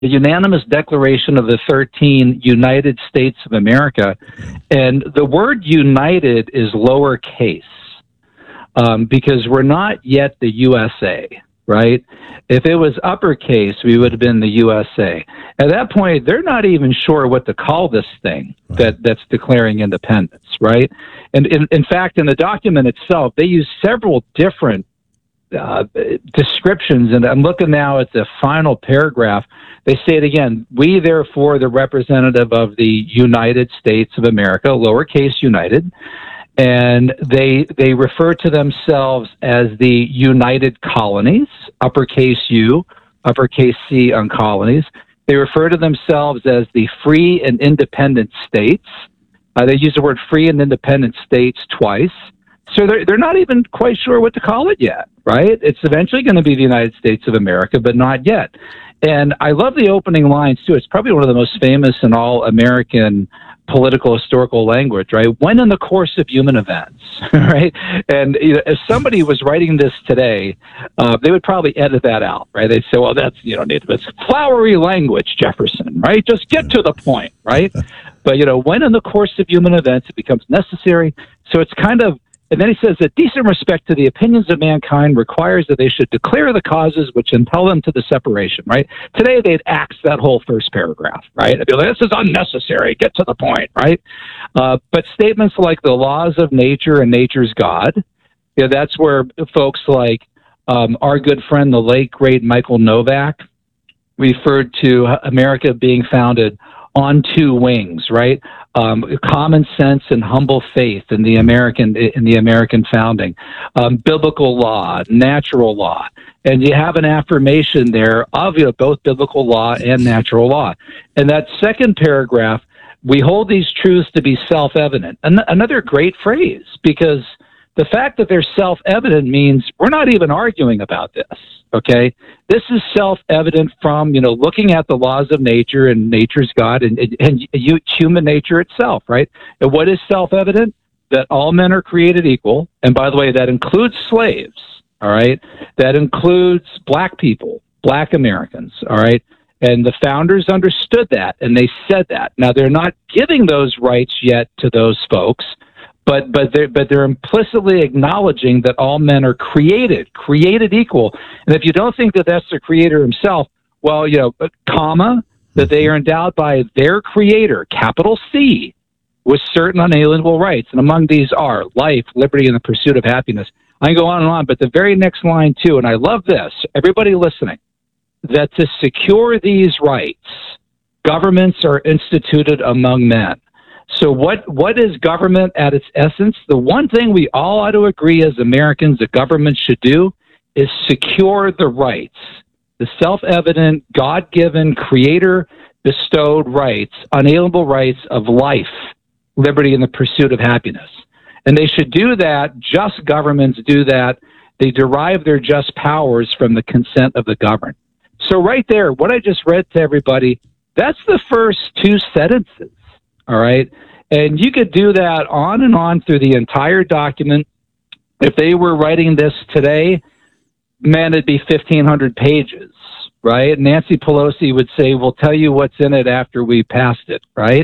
the unanimous declaration of the 13 United States of America. And the word united is lowercase because we're not yet the USA, right? If it was uppercase, we would have been the USA. At that point, they're not even sure what to call this thing that's declaring independence, right? And in fact, in the document itself, they use several different descriptions, and I'm looking now at the final paragraph. They say it again: we, therefore, the representative of the United States of America, lowercase united, and they refer to themselves as the United Colonies, uppercase U, uppercase C on colonies. They refer to themselves as the free and independent states. They use the word free and independent states twice. So they're not even quite sure what to call it yet, right? It's eventually going to be the United States of America, but not yet. And I love the opening lines, too. It's probably one of the most famous in all American political historical language, right? When in the course of human events, right? And if somebody was writing this today, they would probably edit that out, right? They'd say, well, that's, it's flowery language, Jefferson, right? Just get to the point, right? But, when in the course of human events it becomes necessary. So it's kind of, and then he says that decent respect to the opinions of mankind requires that they should declare the causes which impel them to the separation, right? Today, they'd axe that whole first paragraph, right? They'd be like, this is unnecessary, get to the point, right? But statements like the laws of nature and nature's God, that's where folks like our good friend, the late, great Michael Novak, referred to America being founded on two wings, right? Common sense and humble faith in the American founding, biblical law, natural law, and you have an affirmation there of both biblical law and natural law. And that second paragraph, we hold these truths to be self-evident. Another great phrase, because the fact that they're self-evident means we're not even arguing about this, okay? This is self-evident from, looking at the laws of nature and nature's God and human nature itself, right? And what is self-evident? That all men are created equal. And by the way, that includes slaves, all right? That includes black people, black Americans, all right? And the founders understood that, and they said that. Now, they're not giving those rights yet to those folks, but they're implicitly acknowledging that all men are created equal. And if you don't think that that's the creator himself, well, that they are endowed by their creator, capital C, with certain unalienable rights. And among these are life, liberty, and the pursuit of happiness. I can go on and on, but the very next line, too, and I love this, everybody listening, that to secure these rights, governments are instituted among men. So what is government at its essence? The one thing we all ought to agree as Americans that government should do is secure the rights, the self-evident, God-given, creator-bestowed rights, unalienable rights of life, liberty, and the pursuit of happiness. And they should do that. Just governments do that. They derive their just powers from the consent of the governed. So right there, what I just read to everybody, that's the first two sentences. All right. And you could do that on and on through the entire document. If they were writing this today, man, it'd be 1,500 pages, right? Nancy Pelosi would say, we'll tell you what's in it after we passed it, right?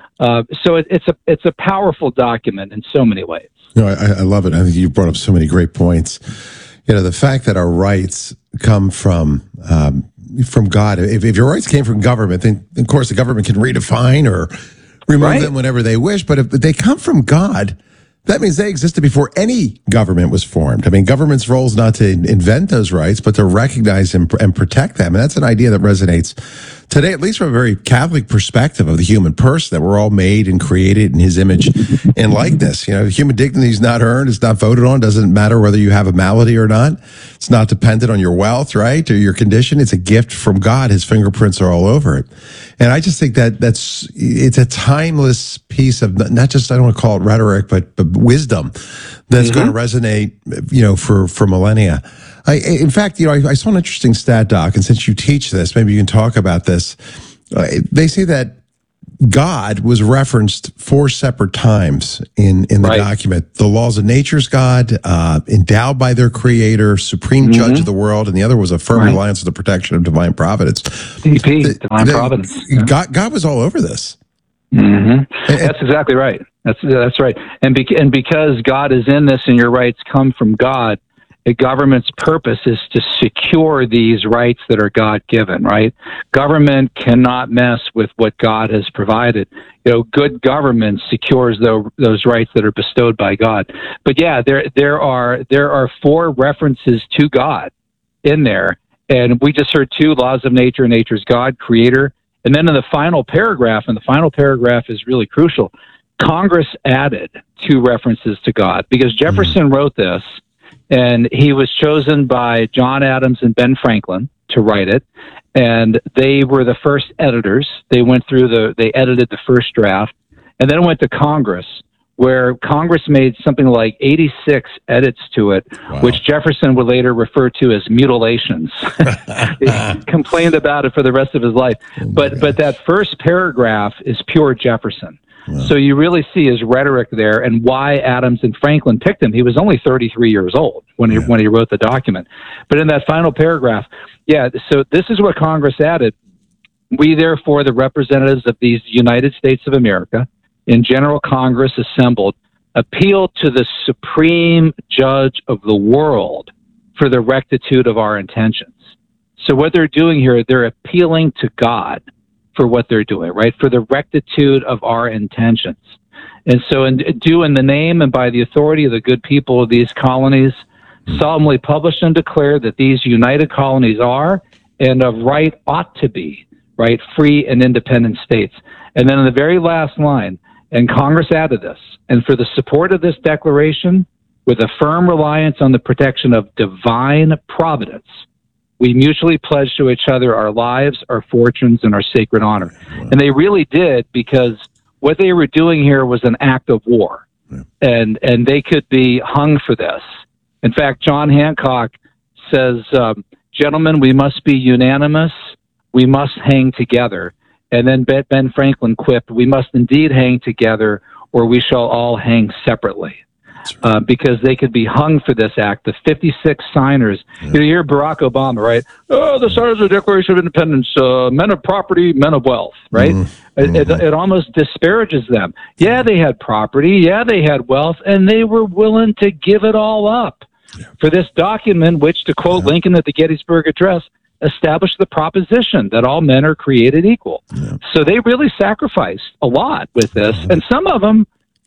So it's a powerful document in so many ways. I love it. I think you brought up so many great points. The fact that our rights come from God. If your rights came from government, then of course the government can redefine or remove them whenever they wish. But if they come from God, that means they existed before any government was formed. I mean, government's role is not to invent those rights, but to recognize and protect them. And that's an idea that resonates today, at least from a very Catholic perspective of the human person, that we're all made and created in his image and likeness. Human dignity is not earned. It's not voted on. Doesn't matter whether you have a malady or not. It's not dependent on your wealth, right, or your condition. It's a gift from God. His fingerprints are all over it. And I just think that it's a timeless piece of not just, I don't want to call it rhetoric, but wisdom that's going to resonate, for millennia. In fact, I saw an interesting stat, Doc, and since you teach this, maybe you can talk about this. They say that God was referenced 4 separate times in the document. The laws of nature's God, endowed by their creator, supreme judge of the world, and the other was a firm reliance on the protection of divine providence. DP, divine providence. God was all over this. That's exactly right. That's right. And because God is in this and your rights come from God, a government's purpose is to secure these rights that are God-given, right? Government cannot mess with what God has provided. Good government secures those rights that are bestowed by God. But yeah, there are 4 references to God in there, and we just heard 2: laws of nature, nature's God, creator. And then in the final paragraph, and the final paragraph is really crucial, Congress added 2 references to God, because Jefferson wrote this, and he was chosen by John Adams and Ben Franklin to write it. And they were the first editors. They went through they edited the first draft, and then it went to Congress, where Congress made something like 86 edits to it, which Jefferson would later refer to as mutilations. He complained about it for the rest of his life. But that first paragraph is pure Jefferson. So you really see his rhetoric there, and why Adams and Franklin picked him. He was only 33 years old when he wrote the document. But in that final paragraph, so this is what Congress added. We, therefore, the representatives of these United States of America, in General Congress assembled, appeal to the supreme judge of the world for the rectitude of our intentions. So what they're doing here, they're appealing to God for what they're doing, right? For the rectitude of our intentions. And so in the name and by the authority of the good people of these colonies, solemnly publish and declare that these united colonies are, and of right ought to be, right, free and independent states. And then in the very last line, and Congress added this, and for the support of this declaration, with a firm reliance on the protection of divine providence, we mutually pledge to each other our lives, our fortunes, and our sacred honor. And they really did, because what they were doing here was an act of war, and they could be hung for this. In fact, John Hancock says, gentlemen, we must be unanimous. We must hang together. And then Ben Franklin quipped, we must indeed hang together, or we shall all hang separately. Because they could be hung for this act. The 56 signers. You hear Barack Obama, right? Oh, the signers of the Declaration of Independence, men of property, men of wealth, right? It almost disparages them. Yeah, they had property. Yeah, they had wealth, and they were willing to give it all up for this document, which, to quote Lincoln at the Gettysburg Address, established the proposition that all men are created equal. So they really sacrificed a lot with this, and some of them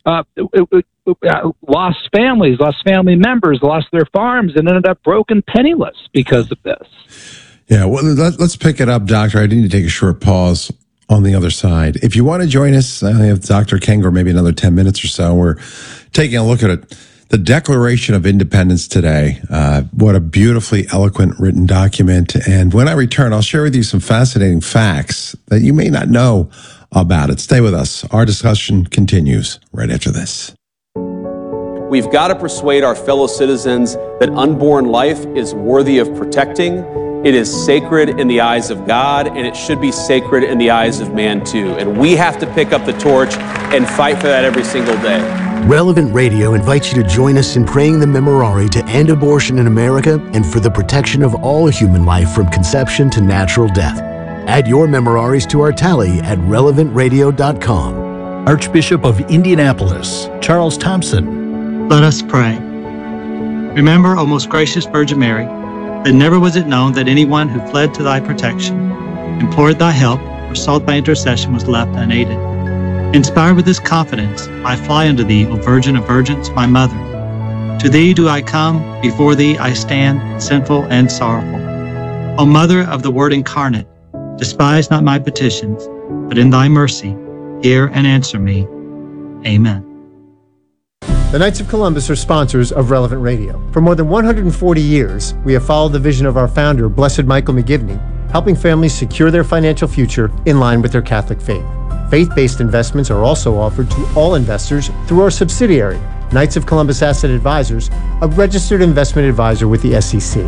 lost families, lost family members, lost their farms, and ended up broken penniless because of this. Yeah, well, let's pick it up, Doctor. I need to take a short pause on the other side. If you want to join us, I have Dr. Kengor, maybe another 10 minutes or so. We're taking a look at it. The Declaration of Independence today. What a beautifully eloquent written document. And when I return, I'll share with you some fascinating facts that you may not know about it. Stay with us. Our discussion continues right after this. We've got to persuade our fellow citizens that unborn life is worthy of protecting. It is sacred in the eyes of God, and it should be sacred in the eyes of man too. And we have to pick up the torch and fight for that every single day. Relevant Radio invites you to join us in praying the Memorare to end abortion in America and for the protection of all human life from conception to natural death. Add your Memoraries to our tally at relevantradio.com. Archbishop of Indianapolis, Charles Thompson. Let us pray. Remember, O most gracious Virgin Mary, that never was it known that anyone who fled to thy protection, implored thy help, or sought thy intercession was left unaided. Inspired with this confidence, I fly unto thee, O Virgin of Virgins, my Mother. To thee do I come, before thee I stand, sinful and sorrowful. O Mother of the Word incarnate, despise not my petitions, but in thy mercy, hear and answer me. Amen. The Knights of Columbus are sponsors of Relevant Radio. For more than 140 years, we have followed the vision of our founder, Blessed Michael McGivney, helping families secure their financial future in line with their Catholic faith. Faith-based investments are also offered to all investors through our subsidiary, Knights of Columbus Asset Advisors, a registered investment advisor with the SEC.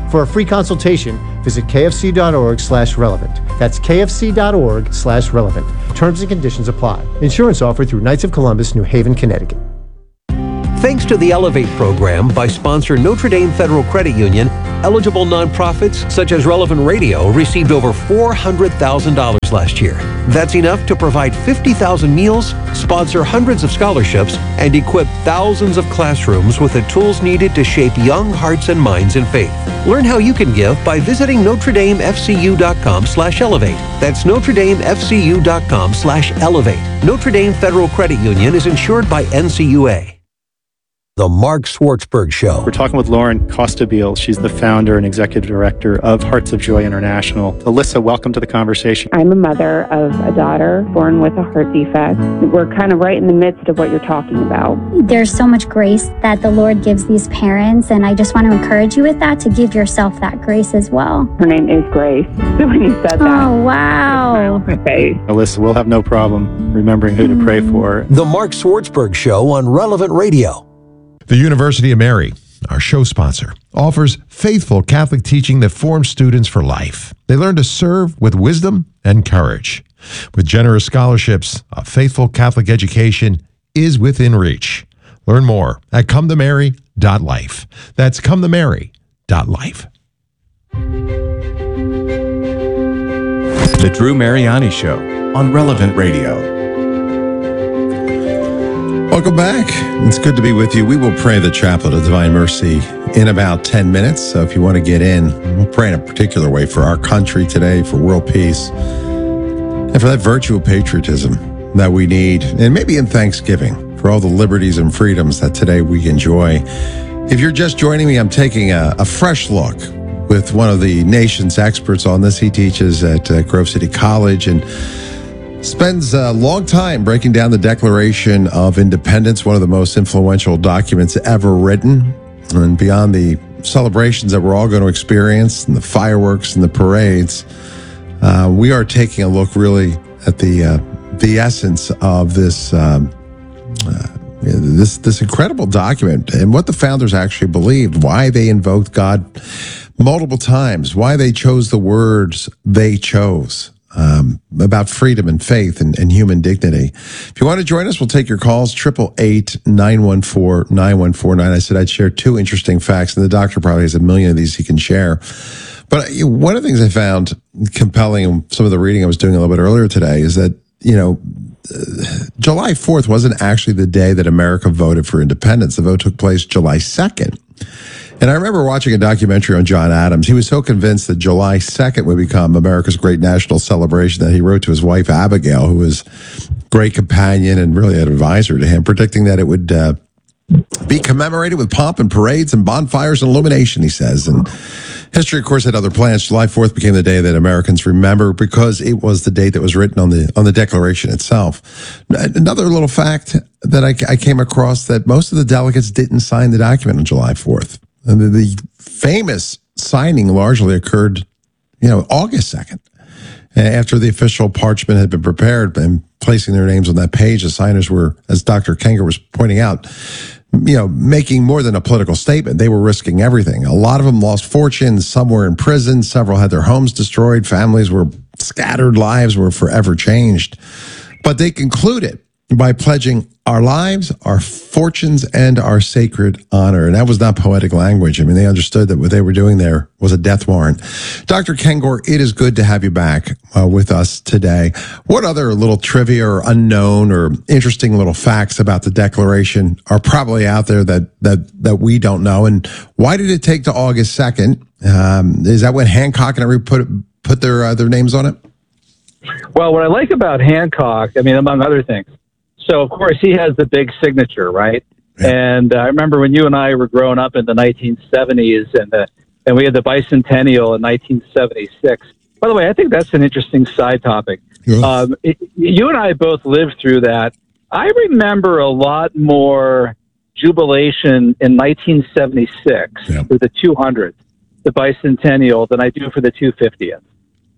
For a free consultation, visit kfc.org/relevant. That's kfc.org/relevant. Terms and conditions apply. Insurance offered through Knights of Columbus, New Haven, Connecticut. Thanks to the Elevate program by sponsor Notre Dame Federal Credit Union, eligible nonprofits such as Relevant Radio received over $400,000 last year. That's enough to provide 50,000 meals, sponsor hundreds of scholarships, and equip thousands of classrooms with the tools needed to shape young hearts and minds in faith. Learn how you can give by visiting NotreDameFCU.com/elevate. That's NotreDameFCU.com/elevate. Notre Dame Federal Credit Union is insured by NCUA. The Mark Schwartzberg Show. We're talking with Lauren Costabile. She's the founder and executive director of Hearts of Joy International. Alyssa, welcome to the conversation. I'm a mother of a daughter born with a heart defect. We're kind of right in the midst of what you're talking about. There's so much grace that the Lord gives these parents, and I just want to encourage you with that, to give yourself that grace as well. Her name is Grace. So when you said that, oh, wow. my face. Alyssa, we'll have no problem remembering who to pray for. The Mark Schwartzberg Show on Relevant Radio. The University of Mary, our show sponsor, offers faithful Catholic teaching that forms students for life. They learn to serve with wisdom and courage. With generous scholarships, a faithful Catholic education is within reach. Learn more at cometomary.life. That's cometomary.life. The Drew Mariani Show on Relevant Radio. Welcome back. It's good to be with you. We will pray the Chaplet of Divine Mercy in about 10 minutes. So if you want to get in, we'll pray in a particular way for our country today, for world peace, and for that virtue of patriotism that we need, and maybe in thanksgiving for all the liberties and freedoms that today we enjoy. If you're just joining me, I'm taking a fresh look with one of the nation's experts on this. He teaches at Grove City College and spends a long time breaking down the Declaration of Independence, one of the most influential documents ever written. And beyond the celebrations that we're all going to experience and the fireworks and the parades, we are taking a look really at the essence of this incredible document and what the founders actually believed, why they invoked God multiple times, why they chose the words they chose. About freedom and faith and human dignity. If you want to join us, we'll take your calls, 888-914-9149. I said I'd share two interesting facts, and the doctor probably has a million of these he can share. But one of the things I found compelling in some of the reading I was doing a little bit earlier today is that, July 4th wasn't actually the day that America voted for independence. The vote took place July 2nd. And I remember watching a documentary on John Adams. He was so convinced that July 2nd would become America's great national celebration that he wrote to his wife, Abigail, who was a great companion and really an advisor to him, predicting that it would be commemorated with pomp and parades and bonfires and illumination, he says. And history, of course, had other plans. July 4th became the day that Americans remember because it was the date that was written on the Declaration itself. Another little fact that I came across, that most of the delegates didn't sign the document on July 4th. And the famous signing largely occurred, August 2nd. After the official parchment had been prepared and placing their names on that page, the signers were, as Dr. Kenger was pointing out, making more than a political statement. They were risking everything. A lot of them lost fortunes. Some were in prison. Several had their homes destroyed. Families were scattered. Lives were forever changed. But they concluded by pledging our lives, our fortunes, and our sacred honor. And that was not poetic language. I mean, they understood that what they were doing there was a death warrant. Dr. Kengor, it is good to have you back with us today. What other little trivia or unknown or interesting little facts about the Declaration are probably out there that we don't know? And why did it take to August 2nd? Is that when Hancock and everybody put their names on it? Well, what I like about Hancock, among other things, so, of course, he has the big signature, right? Yeah. And I remember when you and I were growing up in the 1970s and we had the bicentennial in 1976. By the way, I think that's an interesting side topic. Yeah. You and I both lived through that. I remember a lot more jubilation in 1976 for the 200th, the bicentennial, than I do for the 250th.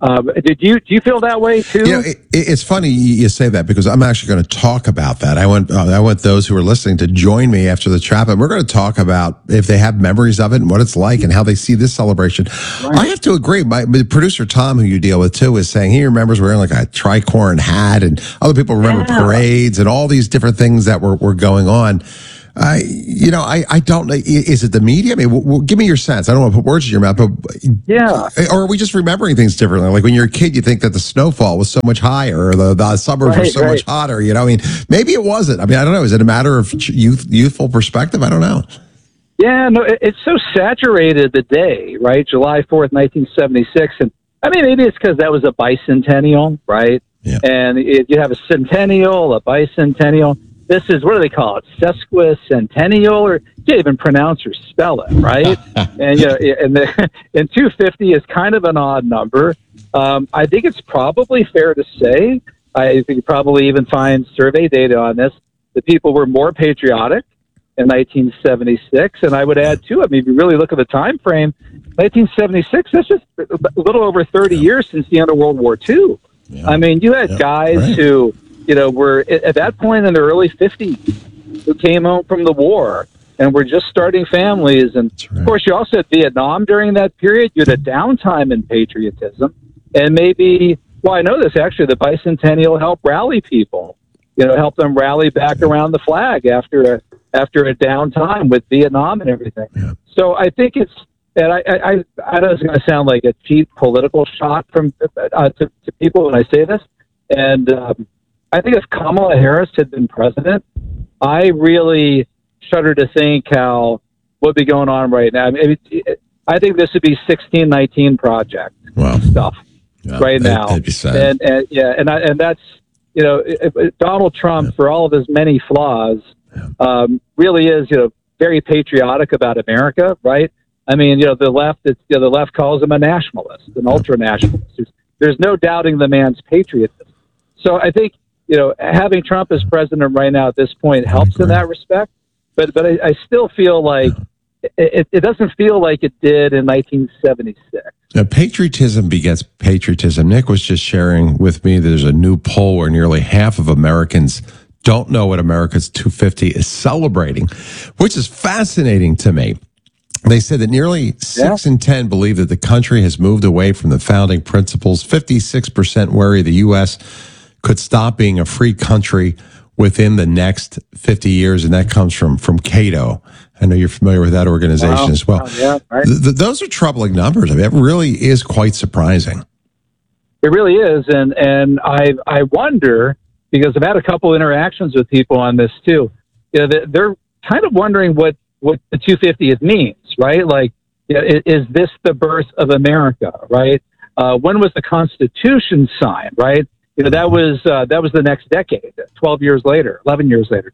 Do you feel that way too? It's funny you say that because I'm actually going to talk about that. I want those who are listening to join me after the trap, and we're going to talk about if they have memories of it and what it's like and how they see this celebration. Right. I have to agree. My producer Tom, who you deal with too, is saying he remembers wearing like a tricorn hat, and other people remember parades and all these different things that were going on. I don't know. Is it the media? I mean, give me your sense. I don't want to put words in your mouth, but or are we just remembering things differently? Like when you're a kid, you think that the snowfall was so much higher, or the suburbs were so much hotter. I mean, maybe it wasn't. I mean, I don't know. Is it a matter of youthful perspective? I don't know. Yeah, no, it's so saturated the day, right? July 4th, 1976, and I mean, maybe it's because that was a bicentennial, right? Yeah. And you have a centennial, a bicentennial. This is, what do they call it? Sesquicentennial, or you can't even pronounce or spell it, right? And and 250 is kind of an odd number. I think it's probably fair to say, I think you probably even find survey data on this, that people were more patriotic in 1976. And I would add to it, I mean, if you really look at the time frame, 1976, that's just a little over 30 years since the end of World War II. Yeah. I mean, you had guys who, were at that point in the early 50s who came home from the war and were just starting families. And, of course, you also had Vietnam during that period. You had a downtime in patriotism. And maybe, well, I know this, actually, the bicentennial helped rally people, help them rally back around the flag after a downtime with Vietnam and everything. Yeah. So I think it's, and I know it's going to sound like a cheap political shot from to people when I say this. And I think if Kamala Harris had been president, I really shudder to think how would be going on right now. I mean, I think this would be 1619 project stuff right now. That'd be sad. And that's Donald Trump, for all of his many flaws, really is very patriotic about America, right? I mean, the left calls him a nationalist, an ultra nationalist. There's no doubting the man's patriotism. So I think having Trump as president right now at this point helps in that respect. But I still feel like it doesn't feel like it did in 1976. Now, patriotism begets patriotism. Nick was just sharing with me that there's a new poll where nearly half of Americans don't know what America's 250 is celebrating, which is fascinating to me. They said that nearly 6 in 10 believe that the country has moved away from the founding principles. 56% worry the U.S. could stop being a free country within the next 50 years, and that comes from Cato. I know you're familiar with that organization as well. Those are troubling numbers. I mean, it really is quite surprising. It really is, and I wonder, because I've had a couple interactions with people on this too. They're kind of wondering what the 250th means, right? Like, is this the birth of America, right? When was the Constitution signed, right? That was the next decade, 12 years later, 11 years later.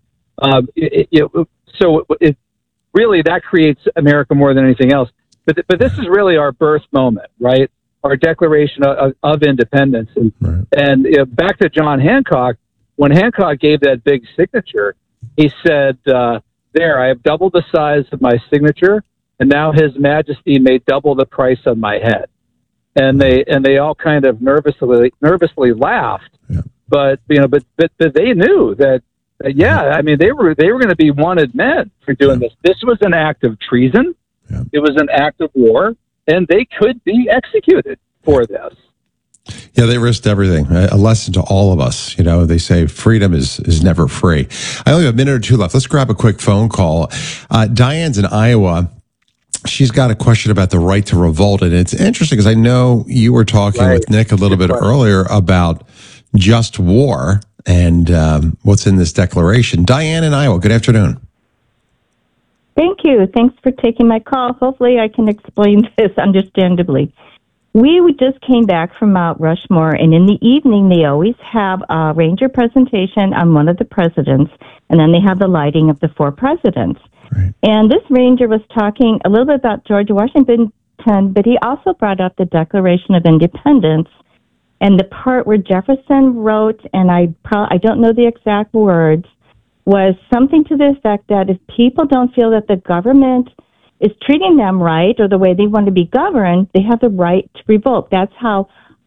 So it really, that creates America more than anything else. But this is really our birth moment, right? Our Declaration of Independence. And back to John Hancock, when Hancock gave that big signature, he said, there, I have doubled the size of my signature, and now His Majesty may double the price of my head. And they all kind of nervously laughed, but they knew that I mean, they were going to be wanted men for doing this. This was an act of treason. It was an act of war, and they could be executed for this. Yeah, they risked everything. A lesson to all of us. They say freedom is never free. I only have a minute or two left. Let's grab a quick phone call. Diane's in Iowa. She's got a question about the right to revolt. And it's interesting because I know you were talking with Nick a little bit earlier about just war and what's in this declaration. Diane in Iowa, good afternoon. Thank you. Thanks for taking my call. Hopefully I can explain this understandably. We just came back from Mount Rushmore, and in the evening they always have a ranger presentation on one of the presidents, and then they have the lighting of the 4 presidents. Right. And this ranger was talking a little bit about George Washington, but he also brought up the Declaration of Independence and the part where Jefferson wrote, and I don't know the exact words, was something to the effect that if people don't feel that the government is treating them right or the way they want to be governed, they have the right to revolt. That's how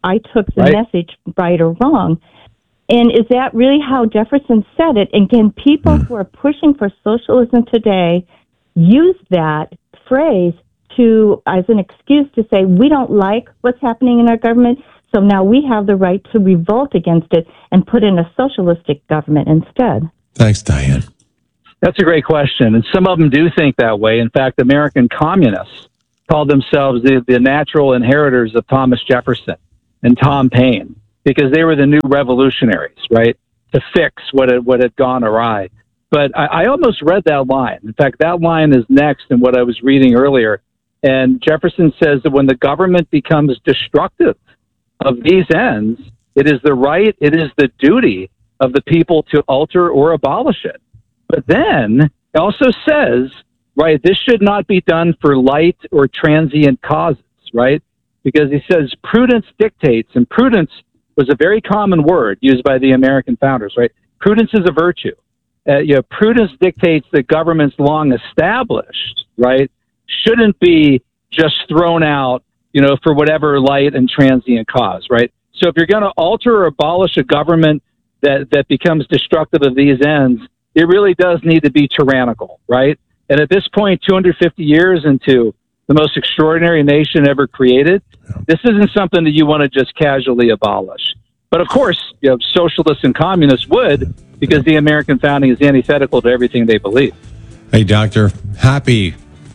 I took the message right or wrong. And is that really how Jefferson said it? And can people who are pushing for socialism today use that phrase as an excuse to say, we don't like what's happening in our government, so now we have the right to revolt against it and put in a socialistic government instead? Thanks, Diane. That's a great question. And some of them do think that way. In fact, American communists called themselves the natural inheritors of Thomas Jefferson and Tom Paine, because they were the new revolutionaries, right, to fix what had gone awry. But I almost read that line. In fact, that line is next in what I was reading earlier. And Jefferson says that when the government becomes destructive of these ends, it is the duty of the people to alter or abolish it. But then it also says, right, this should not be done for light or transient causes, right? Because he says prudence dictates, and prudence was a very common word used by the American founders, right? Prudence is a virtue. Prudence dictates that governments long established, right, shouldn't be just thrown out, for whatever light and transient cause, right? So if you're going to alter or abolish a government that becomes destructive of these ends, it really does need to be tyrannical, right? And at this point, 250 years into the most extraordinary nation ever created, this isn't something that you want to just casually abolish. But of course, socialists and communists would, because the American founding is antithetical to everything they believe. Hey, Doctor, happy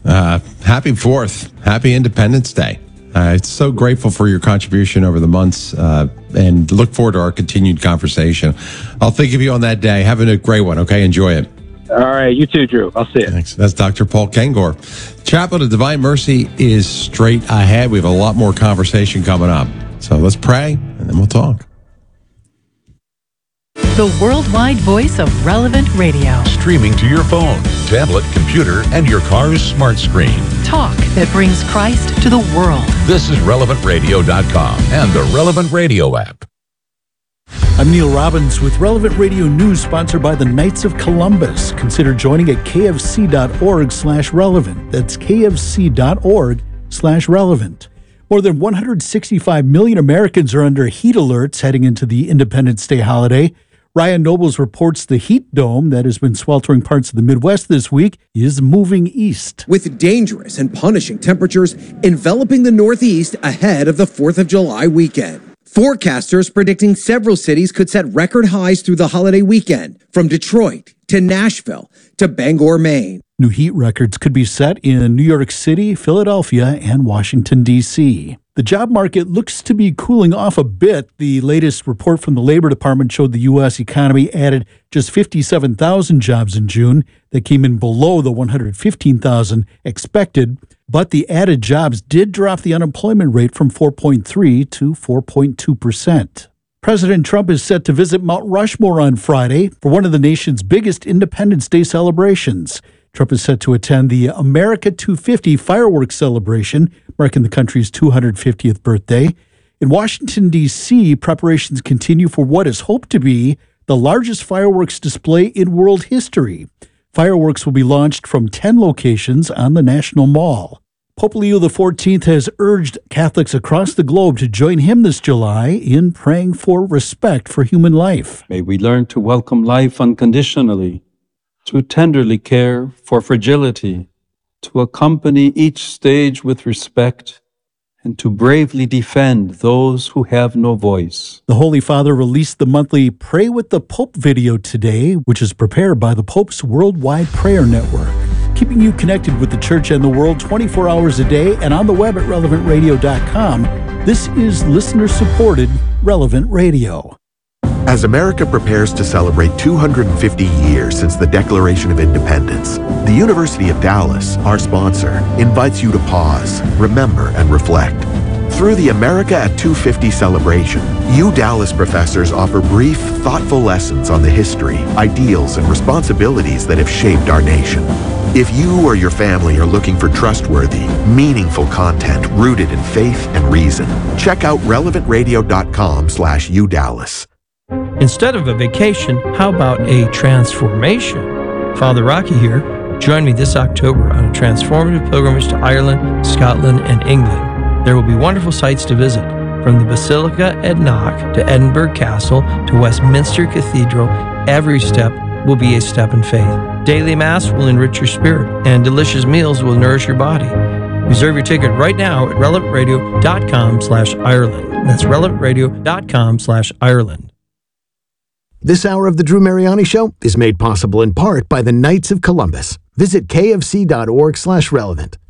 4th. Happy Independence Day. It's so grateful for your contribution over the months and look forward to our continued conversation. I'll think of you on that day. Have a great one, okay? Enjoy it. All right, you too, Drew. I'll see you. Thanks. That's Dr. Paul Kengor. Chaplain of Divine Mercy is straight ahead. We have a lot more conversation coming up. So let's pray, and then we'll talk. The worldwide voice of Relevant Radio. Streaming to your phone, tablet, computer, and your car's smart screen. Talk that brings Christ to the world. This is RelevantRadio.com and the Relevant Radio app. I'm Neil Robbins with Relevant Radio News, sponsored by the Knights of Columbus. Consider joining at kfc.org/relevant. That's kfc.org/relevant. More than 165 million Americans are under heat alerts heading into the Independence Day holiday. Ryan Nobles reports the heat dome that has been sweltering parts of the Midwest this week is moving east. With dangerous and punishing temperatures enveloping the Northeast ahead of the 4th of July weekend. Forecasters predicting several cities could set record highs through the holiday weekend, from Detroit to Nashville to Bangor, Maine. New heat records could be set in New York City, Philadelphia, and Washington, D.C. The job market looks to be cooling off a bit. The latest report from the Labor Department showed the U.S. economy added just 57,000 jobs in June. That came in below the 115,000 expected. But the added jobs did drop the unemployment rate from 4.3 to 4.2%. President Trump is set to visit Mount Rushmore on Friday for one of the nation's biggest Independence Day celebrations. Trump is set to attend the America 250 fireworks celebration, marking the country's 250th birthday. In Washington, D.C., preparations continue for what is hoped to be the largest fireworks display in world history. Fireworks will be launched from 10 locations on the National Mall. Pope Leo XIV has urged Catholics across the globe to join him this July in praying for respect for human life. May we learn to welcome life unconditionally, to tenderly care for fragility, to accompany each stage with respect, and to bravely defend those who have no voice. The Holy Father released the monthly Pray with the Pope video today, which is prepared by the Pope's Worldwide Prayer Network, keeping you connected with the Church and the world 24 hours a day and on the web at relevantradio.com. This is listener-supported Relevant Radio. As America prepares to celebrate 250 years since the Declaration of Independence, the University of Dallas, our sponsor, invites you to pause, remember, and reflect. Through the America at 250 celebration, Dallas professors offer brief, thoughtful lessons on the history, ideals, and responsibilities that have shaped our nation. If you or your family are looking for trustworthy, meaningful content rooted in faith and reason, check out relevantradio.com/UDallas. Instead of a vacation, how about a transformation? Father Rocky here. Join me this October on a transformative pilgrimage to Ireland, Scotland, and England. There will be wonderful sights to visit, From the Basilica at Knock to Edinburgh Castle to Westminster Cathedral, every step will be a step in faith. Daily Mass will enrich your spirit, and delicious meals will nourish your body. Reserve your ticket right now at relevantradio.com/Ireland. That's relevantradio.com/Ireland. This hour of the Drew Mariani Show is made possible in part by the Knights of Columbus. Visit kfc.org/relevant.